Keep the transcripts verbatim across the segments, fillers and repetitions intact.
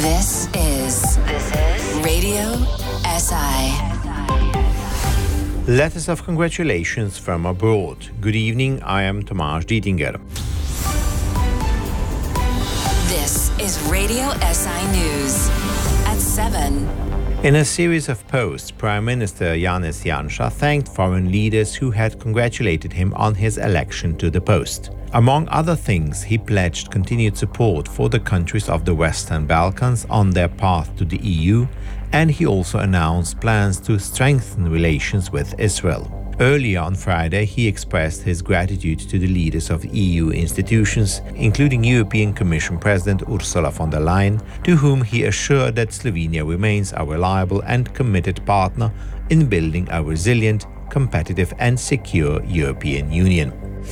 This is This is Radio S I. Letters of congratulations from abroad. Good evening, I am Tomasz Dietinger. This is Radio S I News at seven. In a series of posts, Prime Minister Janez Janša thanked foreign leaders who had congratulated him on his election to the post. Among other things, he pledged continued support for the countries of the Western Balkans on their path to the E U, and he also announced plans to strengthen relations with Israel. Earlier on Friday, he expressed his gratitude to the leaders of E U institutions, including European Commission President Ursula von der Leyen, to whom he assured that Slovenia remains a reliable and committed partner in building a resilient, competitive and secure European Union.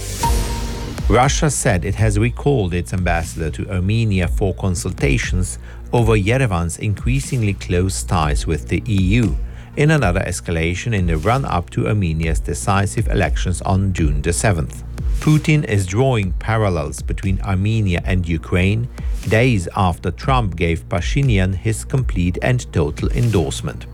Russia said it has recalled its ambassador to Armenia for consultations over Yerevan's increasingly close ties with the E U, in another escalation in the run-up to Armenia's decisive elections on June the seventh. Putin is drawing parallels between Armenia and Ukraine days after Trump gave Pashinyan his complete and total endorsement.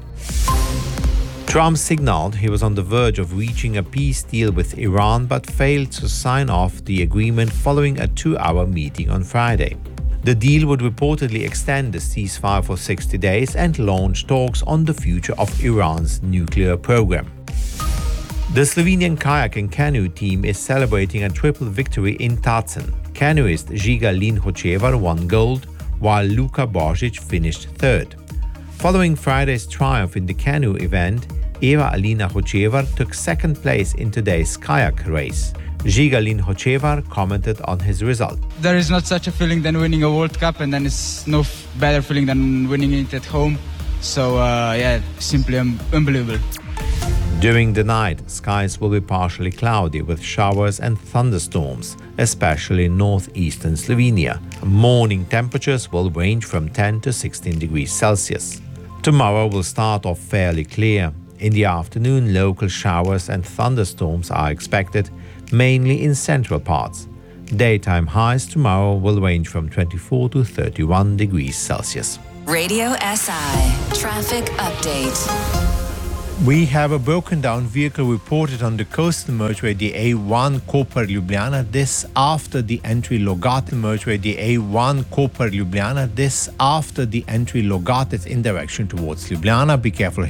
Trump signaled he was on the verge of reaching a peace deal with Iran but failed to sign off the agreement following a two-hour meeting on Friday. The deal would reportedly extend the ceasefire for sixty days and launch talks on the future of Iran's nuclear program. The Slovenian kayak and canoe team is celebrating a triple victory in Tacen. Canoeist Žiga Lin-Hočevar won gold, while Luka Božič finished third. Following Friday's triumph in the canoe event, Eva Alina Hočevar took second place in today's kayak race. Žiga Lin-Hočevar commented on his result. There is not such a feeling than winning a World Cup, and then it's no f- better feeling than winning it at home. So, uh, yeah, simply un- unbelievable. During the night, skies will be partially cloudy with showers and thunderstorms, especially in northeastern Slovenia. Morning temperatures will range from ten to sixteen degrees Celsius. Tomorrow will start off fairly clear. In the afternoon, local showers and thunderstorms are expected, mainly in central parts. Daytime highs tomorrow will range from twenty-four to thirty-one degrees Celsius. Radio S I Traffic Update. We have a broken down vehicle reported on the coastal motorway the A one Koper Ljubljana, this after the entry Logatec motorway the A one Koper Ljubljana, this after the entry Logatec in direction towards Ljubljana. Be careful